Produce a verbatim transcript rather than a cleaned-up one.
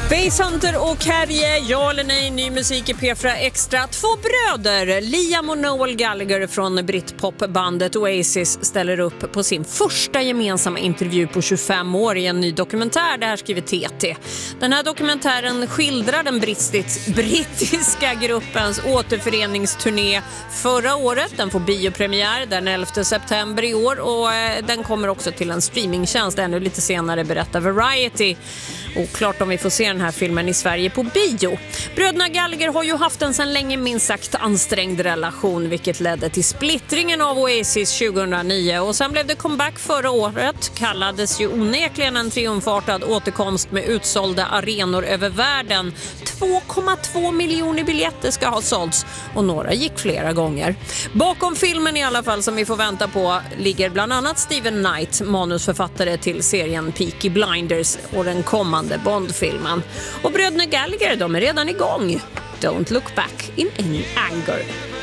Basshunter och Kärje, ja eller nej, ny musik i P fyra Extra. Två bröder, Liam och Noel Gallagher från Britpop-bandet Oasis, ställer upp på sin första gemensamma intervju på tjugofem år i en ny dokumentär. Det här skriver T T. Den här dokumentären skildrar den brittis- brittiska gruppens återföreningsturné förra året. Den får biopremiär den elfte september i år och eh, den kommer också till en streamingtjänst ännu lite senare, berättar Variety. Och klart om vi får se den här filmen i Sverige på bio. Bröderna Gallagher har ju haft en sedan länge minst sagt ansträngd relation, vilket ledde till splittringen av Oasis tjugohundranio. Och sen blev det comeback förra året. Kallades ju onekligen en triumfartad återkomst med utsålda arenor över världen. två komma två miljoner biljetter ska ha sålts och några gick flera gånger. Bakom filmen i alla fall som vi får vänta på ligger bland annat Steven Knight, manusförfattare till serien Peaky Blinders och den kommande Bond-filmen. Och bröderna Gallagher, de är redan igång. Don't look back in any anger.